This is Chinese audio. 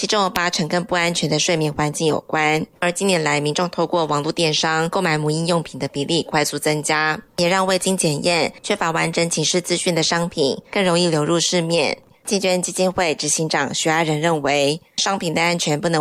其中有80%跟不安全的睡眠环境有关。而近年来，民众透过网络电商购买母婴用品的比例快速增加，也让未经检验、缺乏完整警示资讯的商品更容易流入市面。净捐基金会执行长徐阿仁认为，商品的安全不能